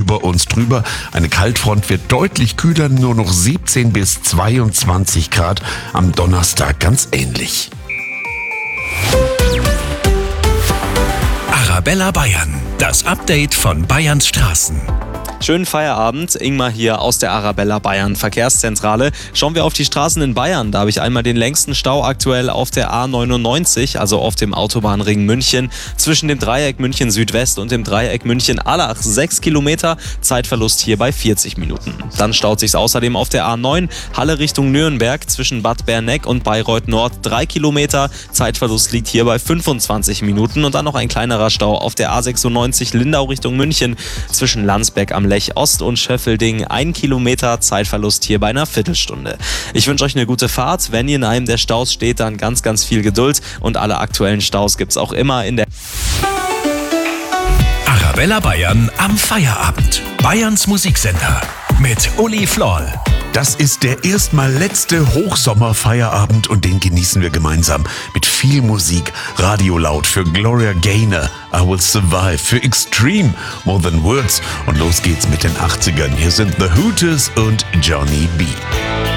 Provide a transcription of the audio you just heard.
über uns drüber. Eine Kaltfront wird deutlich kühler, nur noch 17 bis 22 Grad. Am Donnerstag ganz ähnlich. Arabella Bayern, das Update von Bayerns Straßen. Schönen Feierabend, Ingmar hier aus der Arabella Bayern Verkehrszentrale. Schauen wir auf die Straßen in Bayern. Da habe ich einmal den längsten Stau aktuell auf der A99, also auf dem Autobahnring München, zwischen dem Dreieck München Südwest und dem Dreieck München Allach. 6 Kilometer, Zeitverlust hier bei 40 Minuten. Dann staut sich's außerdem auf der A9, Halle Richtung Nürnberg, zwischen Bad Berneck und Bayreuth Nord. 3 Kilometer, Zeitverlust liegt hier bei 25 Minuten. Und dann noch ein kleinerer Stau auf der A96 Lindau Richtung München, zwischen Landsberg am Lech Ost und Schöffelding. 1 Kilometer, Zeitverlust hier bei einer Viertelstunde. Ich wünsche euch eine gute Fahrt. Wenn ihr in einem der Staus steht, dann ganz, ganz viel Geduld. Und alle aktuellen Staus gibt's auch immer in der Arabella Bayern am Feierabend. Bayerns Musiksender mit Uli Floll. Das ist der erstmal letzte Hochsommerfeierabend und den genießen wir gemeinsam mit viel Musik. Radio laut für Gloria Gaynor, I Will Survive, für Extreme, More Than Words. Und los geht's mit den 80ern. Hier sind The Hooters und Johnny B.